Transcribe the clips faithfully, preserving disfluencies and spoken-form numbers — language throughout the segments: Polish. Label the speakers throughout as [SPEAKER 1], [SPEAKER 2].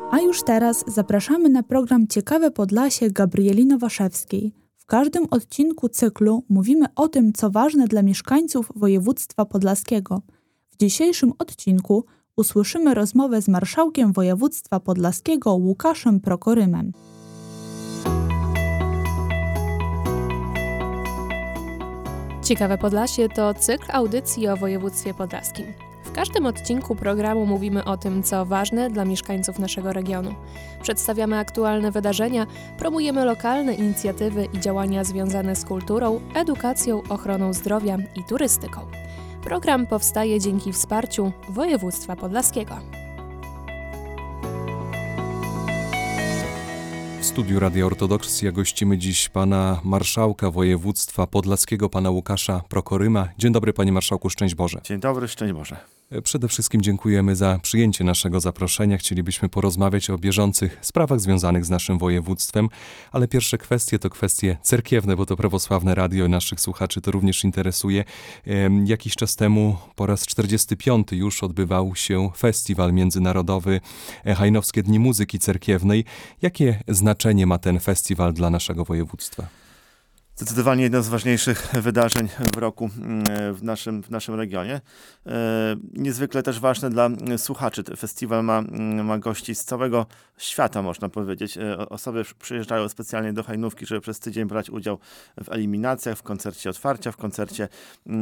[SPEAKER 1] A już teraz zapraszamy na program Ciekawe Podlasie Gabrieli Nowaszewskiej. W każdym odcinku cyklu mówimy o tym, co ważne dla mieszkańców województwa podlaskiego. W dzisiejszym odcinku usłyszymy rozmowę z marszałkiem województwa podlaskiego Łukaszem Prokorymem.
[SPEAKER 2] Ciekawe Podlasie to cykl audycji o województwie podlaskim. W każdym odcinku programu mówimy o tym, co ważne dla mieszkańców naszego regionu. Przedstawiamy aktualne wydarzenia, promujemy lokalne inicjatywy i działania związane z kulturą, edukacją, ochroną zdrowia i turystyką. Program powstaje dzięki wsparciu województwa podlaskiego.
[SPEAKER 3] W studiu Radia Ortodoksja gościmy dziś pana marszałka województwa podlaskiego, pana Łukasza Prokoryma. Dzień dobry, panie marszałku, szczęść Boże.
[SPEAKER 4] Dzień dobry, szczęść Boże.
[SPEAKER 3] Przede wszystkim dziękujemy za przyjęcie naszego zaproszenia. Chcielibyśmy porozmawiać o bieżących sprawach związanych z naszym województwem, ale pierwsze kwestie to kwestie cerkiewne, bo to prawosławne radio i naszych słuchaczy to również interesuje. Jakiś czas temu, po raz czterdziesty piąty już odbywał się festiwal międzynarodowy Hajnowskie Dni Muzyki Cerkiewnej. Jakie znaczenie ma ten festiwal dla naszego województwa?
[SPEAKER 4] Zdecydowanie jedno z ważniejszych wydarzeń w roku w naszym, w naszym regionie. Niezwykle też ważne dla słuchaczy. Festiwal ma, ma gości z całego świata, można powiedzieć. Osoby przyjeżdżają specjalnie do Hajnówki, żeby przez tydzień brać udział w eliminacjach, w koncercie otwarcia, w koncercie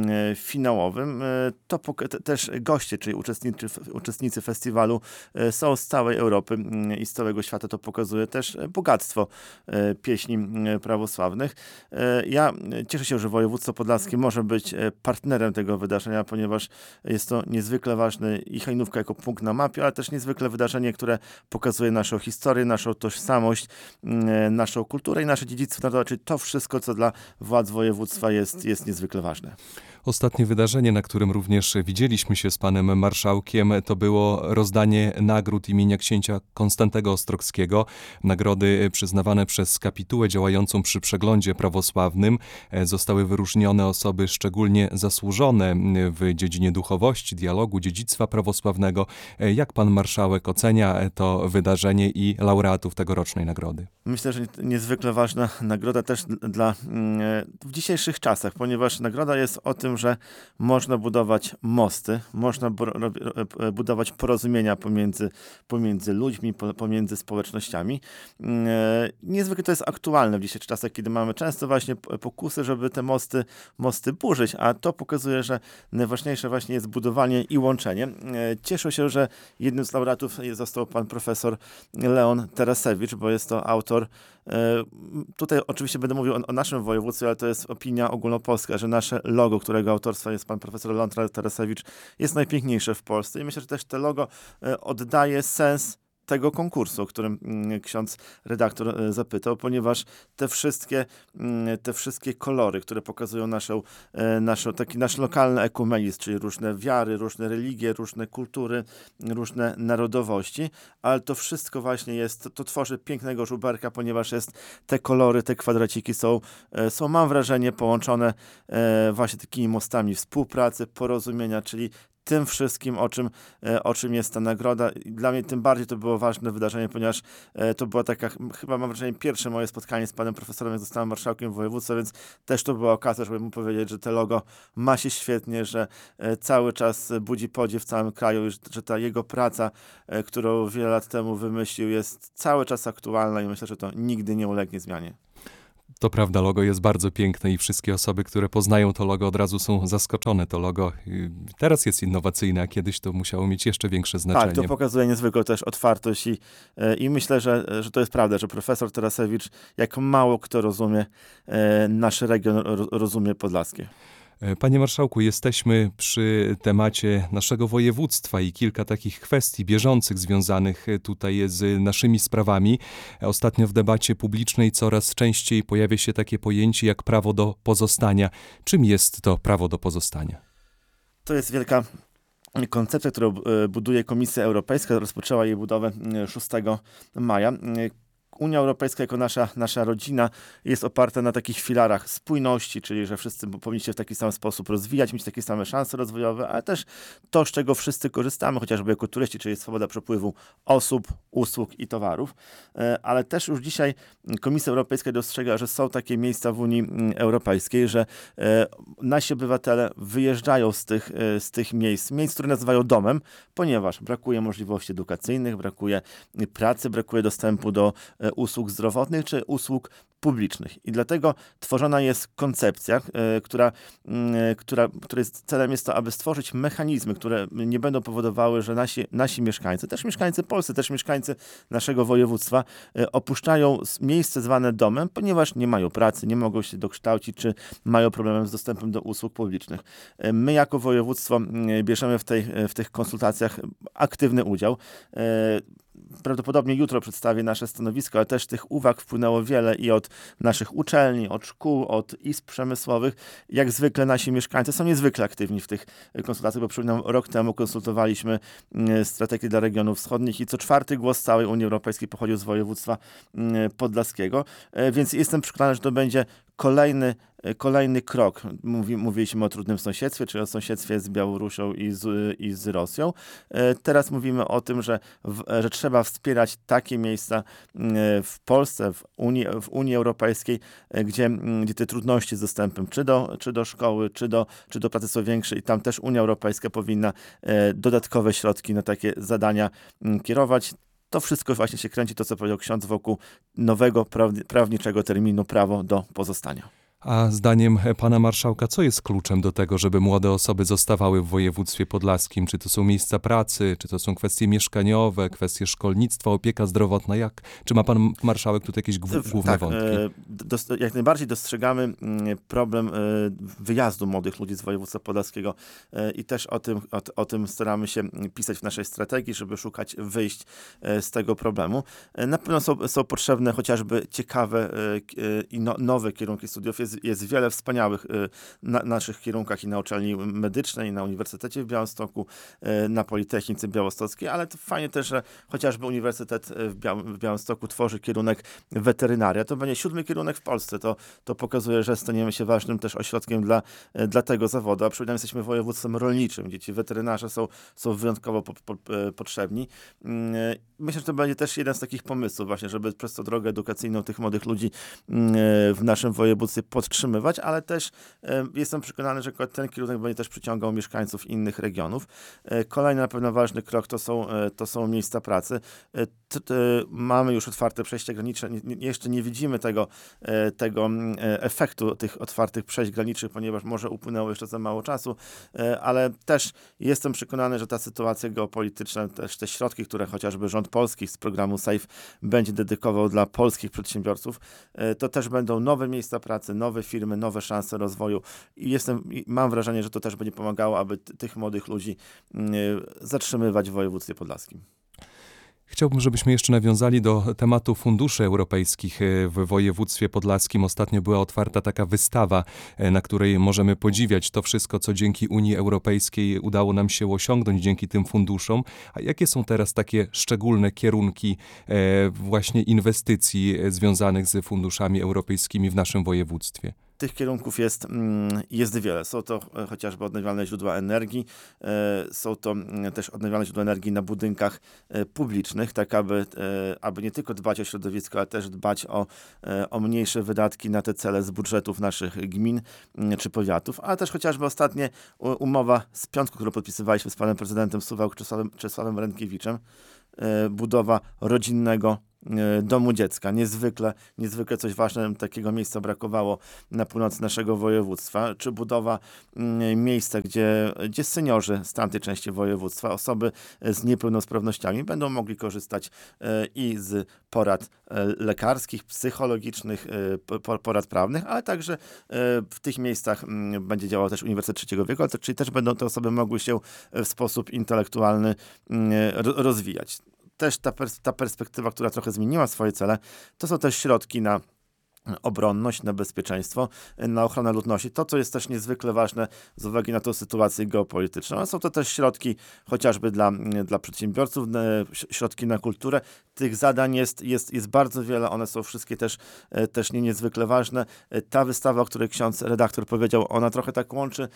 [SPEAKER 4] finałowym. To też goście, czyli uczestnicy, uczestnicy festiwalu są z całej Europy i z całego świata. To pokazuje też bogactwo pieśni prawosławnych. Ja cieszę się, że województwo podlaskie może być partnerem tego wydarzenia, ponieważ jest to niezwykle ważne i Hajnówka jako punkt na mapie, ale też niezwykle wydarzenie, które pokazuje naszą historię, naszą tożsamość, naszą kulturę i nasze dziedzictwo narodowe, czyli to wszystko, co dla władz województwa jest, jest niezwykle ważne.
[SPEAKER 3] Ostatnie wydarzenie, na którym również widzieliśmy się z panem marszałkiem, to było rozdanie nagród imienia księcia Konstantego Ostrogskiego. Nagrody przyznawane przez kapitułę działającą przy Przeglądzie Prawosławnym. Zostały wyróżnione osoby szczególnie zasłużone w dziedzinie duchowości, dialogu, dziedzictwa prawosławnego. Jak pan marszałek ocenia to wydarzenie i laureatów tegorocznej nagrody?
[SPEAKER 4] Myślę, że niezwykle ważna nagroda też dla w dzisiejszych czasach, ponieważ nagroda jest o tym, że można budować mosty, można budować porozumienia pomiędzy, pomiędzy ludźmi, pomiędzy społecznościami. Niezwykle to jest aktualne w dzisiejszych czasach, kiedy mamy często właśnie pokusy, żeby te mosty, mosty burzyć, a to pokazuje, że najważniejsze właśnie jest budowanie i łączenie. Cieszę się, że jednym z laureatów został pan profesor Leon Tarasewicz, bo jest to autor. Tutaj oczywiście będę mówił o, o naszym województwie, ale to jest opinia ogólnopolska, że nasze logo, którego autorstwa jest pan profesor Leon Tarasewicz, jest najpiękniejsze w Polsce. I myślę, że też to logo oddaje sens tego konkursu, o którym ksiądz redaktor zapytał, ponieważ te wszystkie, te wszystkie kolory, które pokazują naszą, naszą, taki nasz lokalny ekumenizm, czyli różne wiary, różne religie, różne kultury, różne narodowości, ale to wszystko właśnie jest, to tworzy pięknego żuberka, ponieważ jest te kolory, te kwadraciki są, są mam wrażenie, połączone właśnie takimi mostami współpracy, porozumienia, czyli tym wszystkim, o czym, o czym jest ta nagroda. I dla mnie tym bardziej to było ważne wydarzenie, ponieważ to była taka, chyba mam wrażenie, pierwsze moje spotkanie z panem profesorem, jak zostałem marszałkiem województwa, więc też to była okazja, żeby mu powiedzieć, że to logo ma się świetnie, że cały czas budzi podziw w całym kraju, że ta jego praca, którą wiele lat temu wymyślił, jest cały czas aktualna i myślę, że to nigdy nie ulegnie zmianie.
[SPEAKER 3] To prawda, logo jest bardzo piękne i wszystkie osoby, które poznają to logo, od razu są zaskoczone. To logo teraz jest innowacyjne, a kiedyś to musiało mieć jeszcze większe znaczenie.
[SPEAKER 4] Tak, to pokazuje niezwykłą też otwartość i, i myślę, że, że to jest prawda, że profesor Tarasewicz, jak mało kto rozumie, nasz region rozumie podlaskie.
[SPEAKER 3] Panie marszałku, jesteśmy przy temacie naszego województwa i kilka takich kwestii bieżących związanych tutaj z naszymi sprawami. Ostatnio w debacie publicznej coraz częściej pojawia się takie pojęcie jak prawo do pozostania. Czym jest to prawo do pozostania?
[SPEAKER 4] To jest wielka koncepcja, którą buduje Komisja Europejska. Rozpoczęła jej budowę szóstego maja. Unia Europejska jako nasza, nasza rodzina jest oparta na takich filarach spójności, czyli że wszyscy powinni się w taki sam sposób rozwijać, mieć takie same szanse rozwojowe, ale też to, z czego wszyscy korzystamy, chociażby jako turyści, czyli swoboda przepływu osób, usług i towarów. Ale też już dzisiaj Komisja Europejska dostrzega, że są takie miejsca w Unii Europejskiej, że nasi obywatele wyjeżdżają z tych, z tych miejsc, miejsc, które nazywają domem, ponieważ brakuje możliwości edukacyjnych, brakuje pracy, brakuje dostępu do usług zdrowotnych czy usług publicznych. I dlatego tworzona jest koncepcja, y, która, y, która, której celem jest to, aby stworzyć mechanizmy, które nie będą powodowały, że nasi, nasi mieszkańcy, też mieszkańcy polscy, też mieszkańcy naszego województwa y, opuszczają miejsce zwane domem, ponieważ nie mają pracy, nie mogą się dokształcić, czy mają problem z dostępem do usług publicznych. Y, my jako województwo y, bierzemy w, tej, w tych konsultacjach aktywny udział. Y, Prawdopodobnie jutro przedstawię nasze stanowisko, ale też tych uwag wpłynęło wiele i od naszych uczelni, od szkół, od izb przemysłowych. Jak zwykle nasi mieszkańcy są niezwykle aktywni w tych konsultacjach, bo przypominam, rok temu konsultowaliśmy strategię dla regionów wschodnich i co czwarty głos całej Unii Europejskiej pochodził z województwa podlaskiego, więc jestem przekonany, że to będzie kolejny Kolejny krok. Mówi, mówiliśmy o trudnym sąsiedztwie, czyli o sąsiedztwie z Białorusią i z, i z Rosją. Teraz mówimy o tym, że, w, że trzeba wspierać takie miejsca w Polsce, w Unii, w Unii Europejskiej, gdzie, gdzie te trudności z dostępem czy do, czy do szkoły, czy do, czy do pracy są większe i tam też Unia Europejska powinna dodatkowe środki na takie zadania kierować. To wszystko właśnie się kręci, to co powiedział ksiądz, wokół nowego prawniczego terminu prawo do pozostania.
[SPEAKER 3] A zdaniem pana marszałka, co jest kluczem do tego, żeby młode osoby zostawały w województwie podlaskim? Czy to są miejsca pracy, czy to są kwestie mieszkaniowe, kwestie szkolnictwa, opieka zdrowotna? Jak? Czy ma pan marszałek tutaj jakieś główne
[SPEAKER 4] tak,
[SPEAKER 3] wątki?
[SPEAKER 4] Dos, jak najbardziej dostrzegamy problem wyjazdu młodych ludzi z województwa podlaskiego i też o tym, o, o tym staramy się pisać w naszej strategii, żeby szukać wyjść z tego problemu. Na pewno są, są potrzebne chociażby ciekawe i no, nowe kierunki studiów. Jest, jest wiele wspaniałych y, na, naszych kierunkach i na uczelni medycznej, i na Uniwersytecie w Białymstoku, y, na Politechnice Białostockiej, ale to fajnie też, że chociażby Uniwersytet w, Biał, w Białymstoku tworzy kierunek weterynaria. To będzie siódmy kierunek w Polsce. To, to pokazuje, że staniemy się ważnym też ośrodkiem dla, y, dla tego zawodu. A przypominam, jesteśmy województwem rolniczym, gdzie ci weterynarze są, są wyjątkowo po, po, potrzebni. Y, myślę, że to będzie też jeden z takich pomysłów właśnie, żeby przez tą drogę edukacyjną tych młodych ludzi y, w naszym województwie podtrzymywać, ale też e, jestem przekonany, że ten kierunek będzie też przyciągał mieszkańców innych regionów. E, kolejny na pewno ważny krok to są, e, to są miejsca pracy. E, t, t, mamy już otwarte przejścia graniczne. Nie, nie, jeszcze nie widzimy tego, e, tego e, efektu tych otwartych przejść granicznych, ponieważ może upłynęło jeszcze za mało czasu, e, ale też jestem przekonany, że ta sytuacja geopolityczna, też te środki, które chociażby rząd polski z programu SAFE będzie dedykował dla polskich przedsiębiorców, e, to też będą nowe miejsca pracy, nowe firmy, nowe szanse rozwoju i jestem, mam wrażenie, że to też będzie pomagało, aby t- tych młodych ludzi y, zatrzymywać w województwie podlaskim.
[SPEAKER 3] Chciałbym, żebyśmy jeszcze nawiązali do tematu funduszy europejskich w województwie podlaskim. Ostatnio była otwarta taka wystawa, na której możemy podziwiać to wszystko, co dzięki Unii Europejskiej udało nam się osiągnąć dzięki tym funduszom. A jakie są teraz takie szczególne kierunki właśnie inwestycji związanych z funduszami europejskimi w naszym województwie?
[SPEAKER 4] Tych kierunków jest, jest wiele. Są to chociażby odnawialne źródła energii, są to też odnawialne źródła energii na budynkach publicznych, tak aby, aby nie tylko dbać o środowisko, ale też dbać o, o mniejsze wydatki na te cele z budżetów naszych gmin czy powiatów, ale też chociażby ostatnie umowa z piątku, którą podpisywaliśmy z panem prezydentem Suwałk Czesławem, Czesławem Rękiewiczem, budowa rodzinnego domu dziecka. Niezwykle, niezwykle coś ważnego, takiego miejsca brakowało na północy naszego województwa, czy budowa miejsca, gdzie, gdzie seniorzy z tamtej części województwa, osoby z niepełnosprawnościami będą mogli korzystać i z porad lekarskich, psychologicznych, porad prawnych, ale także w tych miejscach będzie działał też Uniwersytet Trzeciego Wieku, czyli też będą te osoby mogły się w sposób intelektualny rozwijać. Też ta, pers- ta perspektywa, która trochę zmieniła swoje cele, to są też środki na obronność, na bezpieczeństwo, na ochronę ludności. To, co jest też niezwykle ważne z uwagi na tą sytuację geopolityczną. A są to też środki chociażby dla, dla przedsiębiorców, środki na kulturę. Tych zadań jest, jest, jest bardzo wiele. One są wszystkie też, też nie niezwykle ważne. Ta wystawa, o której ksiądz redaktor powiedział, ona trochę tak łączy,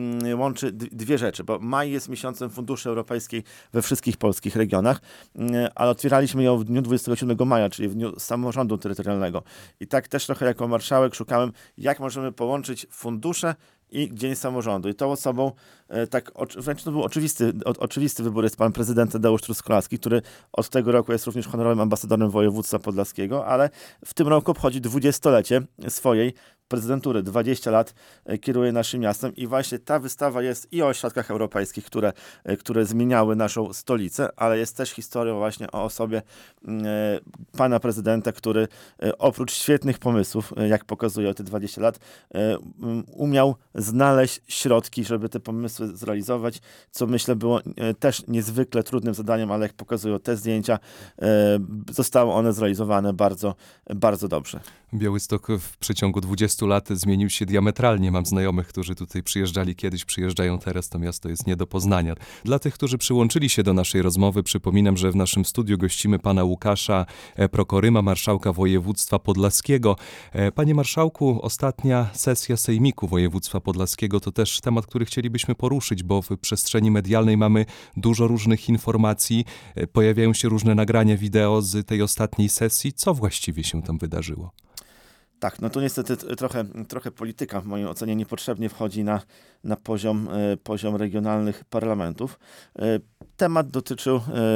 [SPEAKER 4] łączy dwie rzeczy, bo maj jest miesiącem funduszy europejskiej we wszystkich polskich regionach, ale otwieraliśmy ją w dniu dwudziestego siódmego maja, czyli w dniu samorządu terytorialnego. I tak też trochę jako marszałek szukałem, jak możemy połączyć fundusze i Dzień Samorządu. I tą osobą, e, tak wręcz to był oczywisty, o, oczywisty wybór jest pan prezydent Tadeusz Truskolaski, który od tego roku jest również honorowym ambasadorem województwa podlaskiego, ale w tym roku obchodzi dwudziestolecie swojej prezydentury. dwadzieścia lat kieruje naszym miastem i właśnie ta wystawa jest i o środkach europejskich, które, które zmieniały naszą stolicę, ale jest też historią właśnie o osobie e, pana prezydenta, który e, oprócz świetnych pomysłów, e, jak pokazuje te dwadzieścia lat, e, umiał znaleźć środki, żeby te pomysły zrealizować, co myślę było e, też niezwykle trudnym zadaniem, ale jak pokazują te zdjęcia, e, zostały one zrealizowane bardzo, bardzo dobrze.
[SPEAKER 3] Białystok w przeciągu dwudziestu lat zmienił się diametralnie. Mam znajomych, którzy tutaj przyjeżdżali kiedyś, przyjeżdżają teraz. To miasto jest nie do poznania. Dla tych, którzy przyłączyli się do naszej rozmowy, przypominam, że w naszym studiu gościmy pana Łukasza Prokoryma, marszałka województwa podlaskiego. Panie marszałku, ostatnia sesja Sejmiku Województwa Podlaskiego to też temat, który chcielibyśmy poruszyć, bo w przestrzeni medialnej mamy dużo różnych informacji. Pojawiają się różne nagrania wideo z tej ostatniej sesji. Co właściwie się tam wydarzyło?
[SPEAKER 4] Tak, no tu niestety trochę, trochę polityka w mojej ocenie niepotrzebnie wchodzi na, na poziom, e, poziom regionalnych parlamentów. E, temat dotyczył e,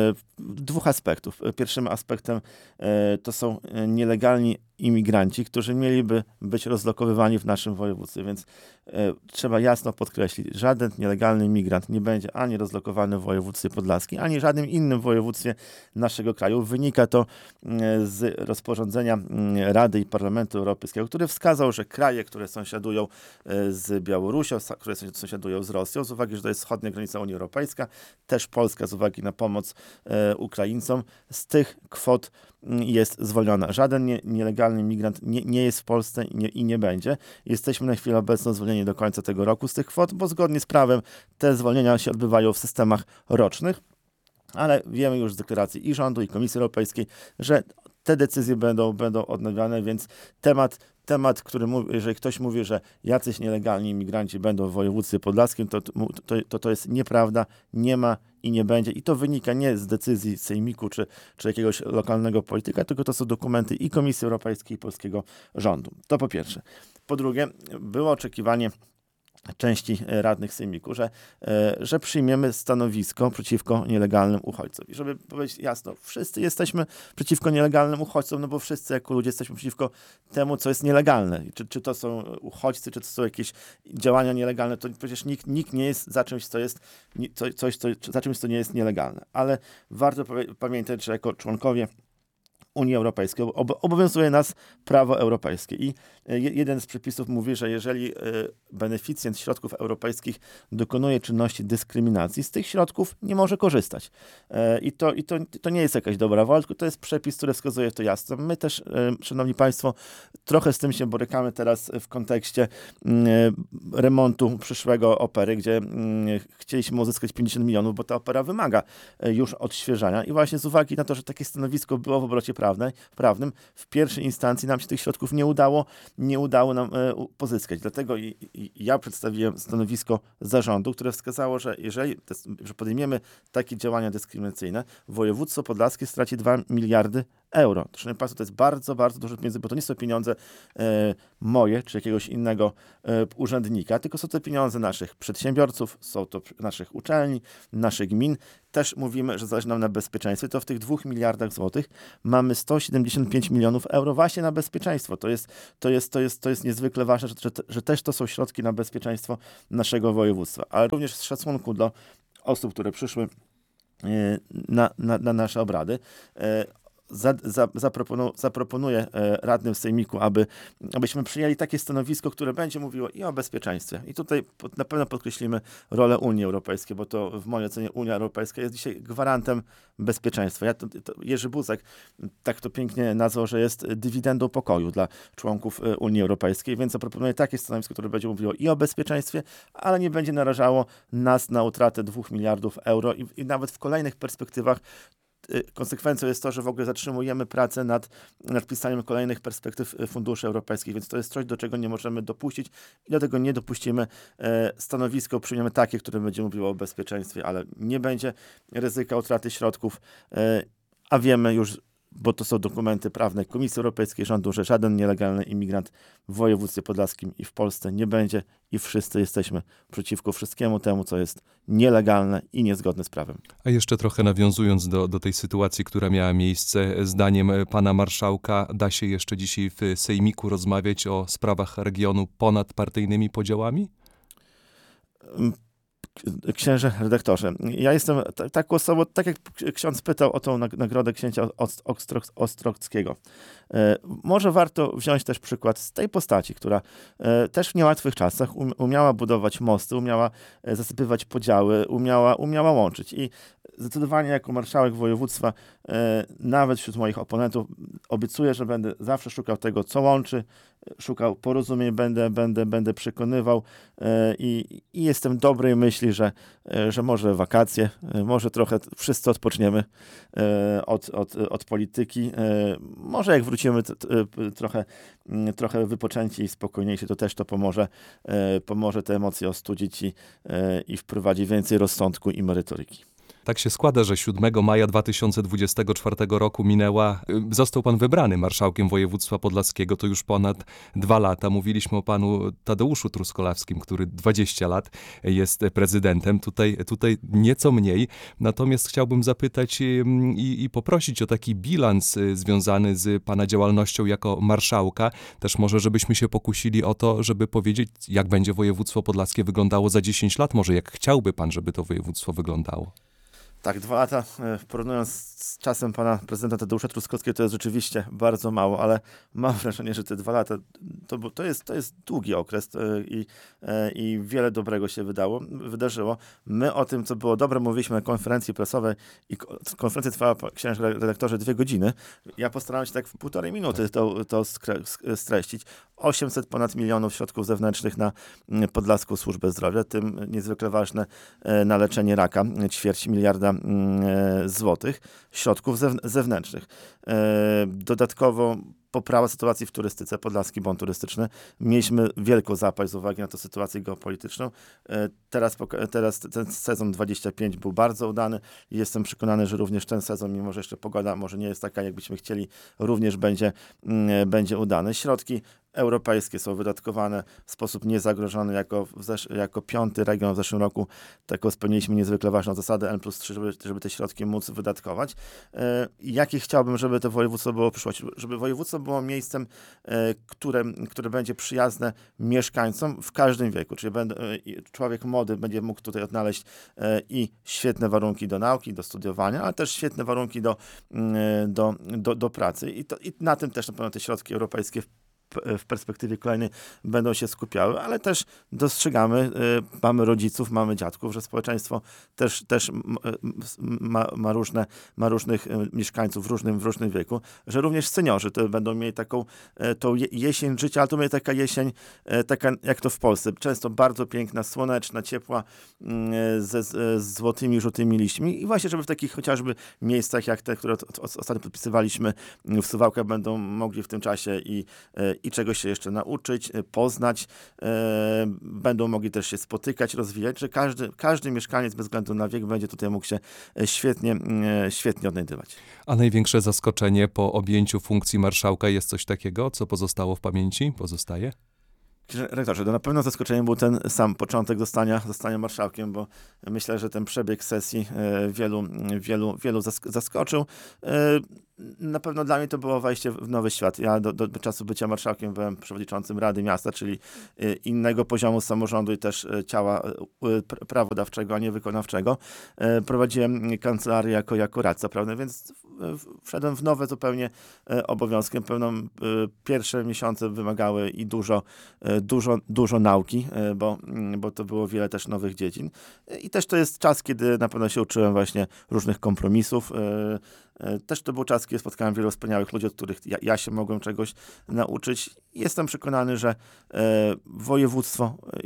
[SPEAKER 4] dwóch aspektów. Pierwszym aspektem e, to są nielegalni imigranci, którzy mieliby być rozlokowywani w naszym województwie, więc e, trzeba jasno podkreślić, żaden nielegalny imigrant nie będzie ani rozlokowany w województwie podlaskim, ani żadnym innym województwie naszego kraju. Wynika to e, z rozporządzenia e, Rady i Parlamentu Europejskiego, który wskazał, że kraje, które sąsiadują e, z Białorusią, które sąsiadują z Rosją, z uwagi, że to jest wschodnia granica Unii Europejska, też Polska z uwagi na pomoc e, Ukraińcom, z tych kwot jest zwolniona. Żaden nie, nielegalny migrant nie, nie jest w Polsce i nie, i nie będzie. Jesteśmy na chwilę obecną zwolnieni do końca tego roku z tych kwot, bo zgodnie z prawem te zwolnienia się odbywają w systemach rocznych, ale wiemy już z deklaracji i rządu, i Komisji Europejskiej, że te decyzje będą, będą odnawiane, więc temat Temat, który mówi, jeżeli ktoś mówi, że jacyś nielegalni imigranci będą w województwie podlaskim, to to, to to jest nieprawda, nie ma i nie będzie. I to wynika nie z decyzji sejmiku czy, czy jakiegoś lokalnego polityka, tylko to są dokumenty i Komisji Europejskiej, i polskiego rządu. To po pierwsze. Po drugie, było oczekiwanie części radnych sejmiku, że, że przyjmiemy stanowisko przeciwko nielegalnym uchodźcom. I żeby powiedzieć jasno, wszyscy jesteśmy przeciwko nielegalnym uchodźcom, no bo wszyscy jako ludzie jesteśmy przeciwko temu, co jest nielegalne. Czy, czy to są uchodźcy, czy to są jakieś działania nielegalne, to przecież nikt, nikt nie jest za czymś, co jest, coś, co, za czymś, co nie jest nielegalne. Ale warto pamiętać, że jako członkowie Unii Europejskiej obowiązuje nas prawo europejskie i jeden z przepisów mówi, że jeżeli beneficjent środków europejskich dokonuje czynności dyskryminacji, z tych środków nie może korzystać. I to, i to, to nie jest jakaś dobra wola, tylko to jest przepis, który wskazuje to jasno. My też, szanowni państwo, trochę z tym się borykamy teraz w kontekście remontu przyszłego opery, gdzie chcieliśmy uzyskać pięćdziesiąt milionów, bo ta opera wymaga już odświeżania i właśnie z uwagi na to, że takie stanowisko było w obrocie prawnej, prawnym, w pierwszej instancji nam się tych środków nie udało, nie udało nam e, pozyskać. Dlatego i, i, ja przedstawiłem stanowisko zarządu, które wskazało, że jeżeli te, że podejmiemy takie działania dyskryminacyjne, województwo podlaskie straci dwa miliardy euro. Szanowni państwo, to jest bardzo, bardzo dużo pieniędzy, bo to nie są pieniądze e, moje, czy jakiegoś innego e, urzędnika, tylko są to pieniądze naszych przedsiębiorców, są to naszych uczelni, naszych gmin. Też mówimy, że zależy nam na bezpieczeństwie, to w tych dwóch miliardach złotych mamy sto siedemdziesiąt pięć milionów euro właśnie na bezpieczeństwo. To jest, to jest, to jest, to jest niezwykle ważne, że, że, że też to są środki na bezpieczeństwo naszego województwa. Ale również z szacunku do osób, które przyszły e, na, na, na nasze obrady, e, za, za, zaproponu, zaproponuję radnym w sejmiku, aby, abyśmy przyjęli takie stanowisko, które będzie mówiło i o bezpieczeństwie. I tutaj na pewno podkreślimy rolę Unii Europejskiej, bo to w mojej ocenie Unia Europejska jest dzisiaj gwarantem bezpieczeństwa. Ja to, to Jerzy Buzek tak to pięknie nazwał, że jest dywidendą pokoju dla członków Unii Europejskiej, więc zaproponuję takie stanowisko, które będzie mówiło i o bezpieczeństwie, ale nie będzie narażało nas na utratę dwóch miliardów euro i, i nawet w kolejnych perspektywach konsekwencją jest to, że w ogóle zatrzymujemy pracę nad, nad pisaniem kolejnych perspektyw funduszy europejskich, więc to jest coś, do czego nie możemy dopuścić i do tego nie dopuścimy. Stanowisko przyjmiemy takie, które będzie mówiło o bezpieczeństwie, ale nie będzie ryzyka utraty środków, a wiemy już, bo to są dokumenty prawne Komisji Europejskiej, rządu, że żaden nielegalny imigrant w województwie podlaskim i w Polsce nie będzie i wszyscy jesteśmy przeciwko wszystkiemu temu, co jest nielegalne i niezgodne z prawem.
[SPEAKER 3] A jeszcze trochę nawiązując do, do tej sytuacji, która miała miejsce, zdaniem pana marszałka, da się jeszcze dzisiaj w sejmiku rozmawiać o sprawach regionu ponad partyjnymi podziałami?
[SPEAKER 4] Księże redaktorze, ja jestem t- taką osobą, tak jak ksiądz pytał o tą nagrodę księcia Ostrockiego. E, może warto wziąć też przykład z tej postaci, która e, też w niełatwych czasach um, umiała budować mosty, umiała e, zasypywać podziały, umiała, umiała łączyć. I zdecydowanie jako marszałek województwa, e, nawet wśród moich oponentów, obiecuję, że będę zawsze szukał tego, co łączy, szukał porozumień, będę, będę, będę przekonywał e, i, i jestem dobrej myśli, że, e, że może wakacje, e, może trochę wszyscy odpoczniemy e, od, od, od polityki. E, może jak wrócimy t, t, trochę, m, trochę wypoczęci i spokojniejsi, to też to pomoże, e, pomoże te emocje ostudzić i, e, i wprowadzi więcej rozsądku i merytoryki.
[SPEAKER 3] Tak się składa, że siódmego maja dwa tysiące dwudziestego czwartego roku minęła, został pan wybrany marszałkiem województwa podlaskiego, to już ponad dwa lata. Mówiliśmy o panu Tadeuszu Truskolawskim, który dwadzieścia lat jest prezydentem, tutaj, tutaj nieco mniej. Natomiast chciałbym zapytać i, i poprosić o taki bilans związany z pana działalnością jako marszałka. Też może, żebyśmy się pokusili o to, żeby powiedzieć, jak będzie województwo podlaskie wyglądało za dziesięć lat, może jak chciałby pan, żeby to województwo wyglądało.
[SPEAKER 4] Tak, dwa lata, porównując z czasem pana prezydenta Tadeusza Truskowskiego, to jest rzeczywiście bardzo mało, ale mam wrażenie, że te dwa lata to, to, jest, to jest długi okres i, i wiele dobrego się wydało, wydarzyło. My o tym, co było dobre, mówiliśmy na konferencji prasowej i konferencja trwała, księże redaktorze, dwie godziny. Ja postarałem się tak w półtorej minuty to, to streścić. osiemset ponad milionów środków zewnętrznych na Podlaską Służbę Zdrowia, tym niezwykle ważne na leczenie raka, ćwierć miliarda złotych środków zewnętrznych. Dodatkowo poprawa sytuacji w turystyce, Podlaski Bon Turystyczny. Mieliśmy wielką zapaść z uwagi na tę sytuację geopolityczną. Teraz, teraz ten sezon dwadzieścia pięć był bardzo udany i jestem przekonany, że również ten sezon, mimo że jeszcze pogoda może nie jest taka, jakbyśmy chcieli, również będzie, będzie udany. Środki europejskie są wydatkowane w sposób niezagrożony. Jako, zesz- jako piąty region w zeszłym roku taką spełniliśmy niezwykle ważną zasadę N plus trzy, żeby, żeby te środki móc wydatkować. E, jakie chciałbym, żeby to województwo było w przyszłości? Żeby województwo było miejscem, e, które, które będzie przyjazne mieszkańcom w każdym wieku. Czyli będę, e, człowiek młody będzie mógł tutaj odnaleźć e, i świetne warunki do nauki, do studiowania, ale też świetne warunki do, e, do, do, do pracy. I, to, I na tym też na pewno te środki europejskie w perspektywie kolejnej będą się skupiały, ale też dostrzegamy, y, mamy rodziców, mamy dziadków, że społeczeństwo też, też ma, ma, różne, ma różnych mieszkańców w różnym, w różnym wieku, że również seniorzy to będą mieli taką tą jesień życia, ale to będzie taka jesień, taka jak to w Polsce, często bardzo piękna, słoneczna, ciepła, ze, z złotymi, żółtymi liśćmi i właśnie, żeby w takich chociażby miejscach jak te, które ostatnio podpisywaliśmy w Suwałkach, będą mogli w tym czasie i i czegoś się jeszcze nauczyć, poznać, e, będą mogli też się spotykać, rozwijać, że każdy, każdy mieszkaniec bez względu na wiek będzie tutaj mógł się świetnie, e, świetnie odnajdywać.
[SPEAKER 3] A największe zaskoczenie po objęciu funkcji marszałka jest coś takiego, co pozostało w pamięci, pozostaje?
[SPEAKER 4] Rektorze, to na pewno zaskoczeniem był ten sam początek zostania, zostania marszałkiem, bo myślę, że ten przebieg sesji e, wielu, wielu, wielu zaskoczył. E, na pewno dla mnie to było wejście w nowy świat. Ja do, do, do czasu bycia marszałkiem byłem przewodniczącym Rady Miasta, czyli innego poziomu samorządu i też ciała prawodawczego, a nie wykonawczego. Prowadziłem kancelarię jako, jako radca prawny, więc wszedłem w nowe zupełnie obowiązki. Pełną, pierwsze miesiące wymagały i dużo, dużo, dużo nauki, bo, bo to było wiele też nowych dziedzin. I też to jest czas, kiedy na pewno się uczyłem właśnie różnych kompromisów. Też to był czas, kiedy spotkałem wielu wspaniałych ludzi, od których ja, ja się mogłem czegoś nauczyć. Jestem przekonany, że e, województwo e,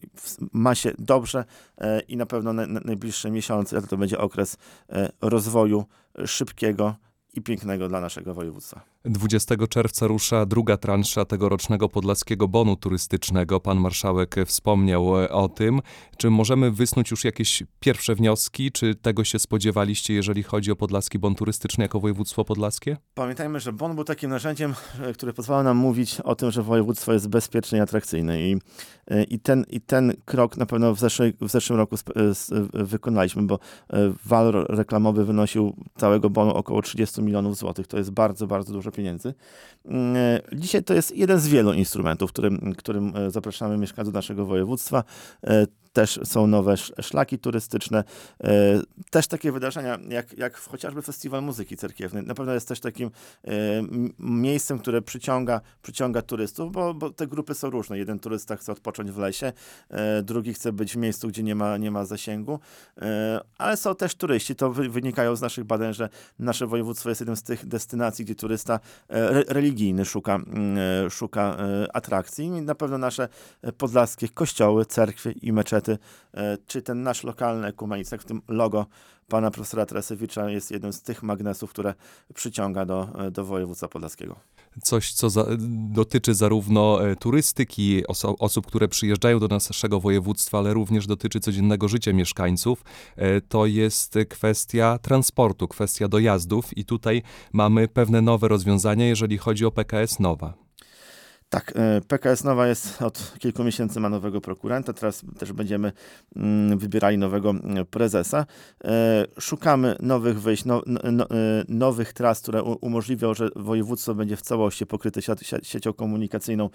[SPEAKER 4] ma się dobrze e, i na pewno na, na najbliższe miesiące to będzie okres e, rozwoju szybkiego i pięknego dla naszego województwa.
[SPEAKER 3] dwudziestego czerwca rusza druga transza tegorocznego podlaskiego bonu turystycznego. Pan marszałek wspomniał o tym. Czy możemy wysnuć już jakieś pierwsze wnioski? Czy tego się spodziewaliście, jeżeli chodzi o podlaski bon turystyczny jako województwo podlaskie?
[SPEAKER 4] Pamiętajmy, że bon był takim narzędziem, które pozwala nam mówić o tym, że województwo jest bezpieczne i atrakcyjne. I, i, ten, i ten krok na pewno w, zeszłej, w zeszłym roku sp- wykonaliśmy, bo walor reklamowy wynosił całego bonu około trzydzieści milionów złotych. To jest bardzo, bardzo dużo pieniędzy. Dzisiaj to jest jeden z wielu instrumentów, którym, którym zapraszamy mieszkańców naszego województwa. Też są nowe szlaki turystyczne, też takie wydarzenia jak, jak chociażby Festiwal Muzyki Cerkiewnej. Na pewno jest też takim miejscem, które przyciąga, przyciąga turystów, bo, bo te grupy są różne. Jeden turysta chce odpocząć w lesie, drugi chce być w miejscu, gdzie nie ma, nie ma zasięgu, ale są też turyści. To wynikają z naszych badań, że nasze województwo jest jednym z tych destynacji, gdzie turysta re- religijny szuka, szuka atrakcji. I na pewno nasze podlaskie kościoły, cerkwie i meczety, czy ten nasz lokalny ekumenizm, w tym logo pana profesora Teresewicza jest jednym z tych magnesów, które przyciąga do, do województwa podlaskiego.
[SPEAKER 3] Coś, co za, dotyczy zarówno turystyki, oso, osób, które przyjeżdżają do naszego województwa, ale również dotyczy codziennego życia mieszkańców, to jest kwestia transportu, kwestia dojazdów i tutaj mamy pewne nowe rozwiązania, jeżeli chodzi o P K S Nowa.
[SPEAKER 4] Tak, P K S Nowa jest od kilku miesięcy, ma nowego prokurenta, teraz też będziemy mm, wybierali nowego prezesa. E, szukamy nowych wyjść, no, no, nowych tras, które u, umożliwią, że województwo będzie w całości pokryte si- si- siecią komunikacyjną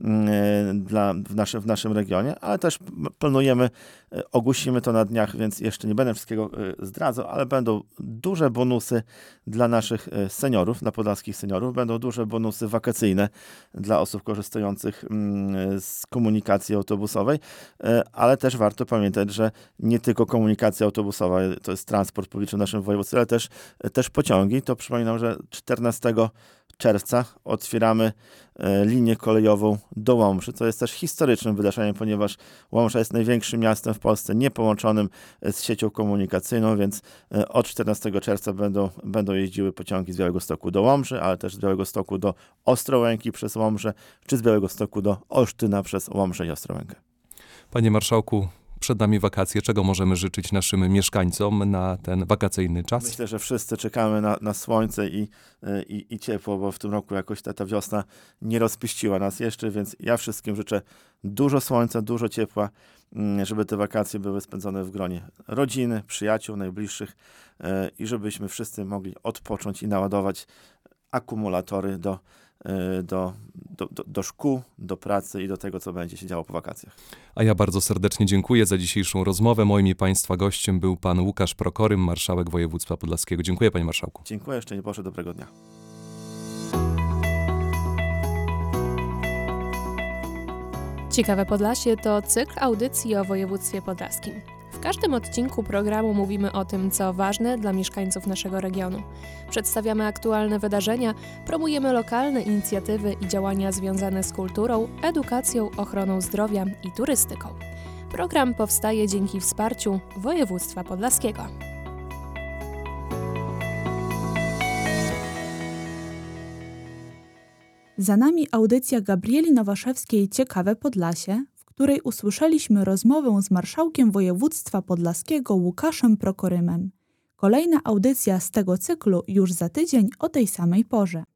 [SPEAKER 4] mm, dla, w, nasze, w naszym regionie, ale też planujemy, e, ogłosimy to na dniach, więc jeszcze nie będę wszystkiego e, zdradzał, ale będą duże bonusy dla naszych e, seniorów, dla podlaskich seniorów, będą duże bonusy wakacyjne dla osób korzystających z komunikacji autobusowej, ale też warto pamiętać, że nie tylko komunikacja autobusowa to jest transport publiczny w naszym województwie, ale też, też pociągi. To przypominam, że czternastego czerwca otwieramy linię kolejową do Łomży, co jest też historycznym wydarzeniem, ponieważ Łomża jest największym miastem w Polsce niepołączonym z siecią komunikacyjną, więc od czternastego czerwca będą, będą jeździły pociągi z Białegostoku do Łomży, ale też z Białegostoku do Ostrołęki przez Łomżę, czy z Białegostoku do Olsztyna przez Łomżę i Ostrołękę.
[SPEAKER 3] Panie marszałku, przed nami wakacje. Czego możemy życzyć naszym mieszkańcom na ten wakacyjny czas?
[SPEAKER 4] Myślę, że wszyscy czekamy na, na słońce i, i, i ciepło, bo w tym roku jakoś ta, ta wiosna nie rozpyściła nas jeszcze, więc ja wszystkim życzę dużo słońca, dużo ciepła, żeby te wakacje były spędzone w gronie rodziny, przyjaciół, najbliższych i żebyśmy wszyscy mogli odpocząć i naładować akumulatory do Do, do, do, do szkół, do pracy i do tego, co będzie się działo po wakacjach.
[SPEAKER 3] A ja bardzo serdecznie dziękuję za dzisiejszą rozmowę. Moim i Państwa gościem był pan Łukasz Prokorym, marszałek województwa podlaskiego. Dziękuję, panie marszałku.
[SPEAKER 4] Dziękuję, jeszcze nie Boże, dobrego dnia.
[SPEAKER 2] Ciekawe Podlasie to cykl audycji o województwie podlaskim. W każdym odcinku programu mówimy o tym, co ważne dla mieszkańców naszego regionu. Przedstawiamy aktualne wydarzenia, promujemy lokalne inicjatywy i działania związane z kulturą, edukacją, ochroną zdrowia i turystyką. Program powstaje dzięki wsparciu województwa podlaskiego.
[SPEAKER 1] Za nami audycja Gabrieli Nowaszewskiej Ciekawe Podlasie, w której usłyszeliśmy rozmowę z marszałkiem województwa podlaskiego Łukaszem Prokorymem. Kolejna audycja z tego cyklu już za tydzień o tej samej porze.